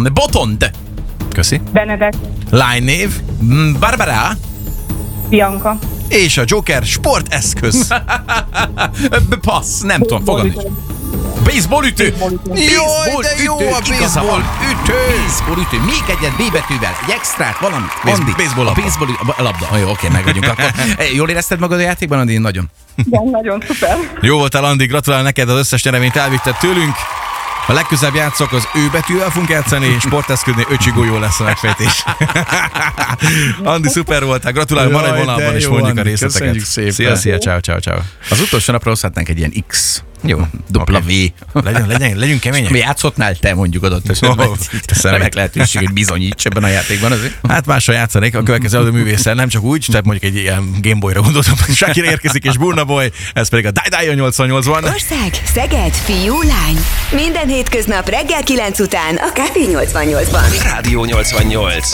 Botond. Köszi. Benedek. Lánynév. Barbara. Bianca. És a Joker sporteszköz. Passz, nem tudom, fogalm nincs. Baseballütő. Jaj, de jó a baseballütő. Baseballütő. Még egyet B betűvel. Egy extrát, valamit. Andi. Baseball labda. Baseball labda. Jó, oké, meg vagyunk akkor. Jól érezted magad a játékban, Andi? Nagyon. Igen, nagyon szuper. Jó voltál, Andi, gratulál neked, az összes nyereményt elvitted tőlünk. Ha legközelebb játszok, az ő betűvel fogunk játszani, sporteszködni, öcsigolyó lesz a megfejtés. Andi, szuper voltál, gratulálj, maradj vonalban, és mondjuk a részleteket. Köszönjük szépen. Szia, ciao. Az utolsó napra hozhatnánk egy ilyen X. Jó. Dupla V. Legyünk kemények. Mi játszhatnál te mondjuk adott esetben? Remek lehetőség, hogy bizonyíts ebben a játékban azért. Hát mással játszanék a következő adóművésszel, nem csak úgy, tehát mondjuk egy ilyen Gameboyra gondoltam, hogy Shakira érkezik és Burna Boy, ez pedig a Die 88-ban. Ország, Szeged, fiú, lány. Minden hétköznap reggel 9 után a Café 88-ban. Rádió 88.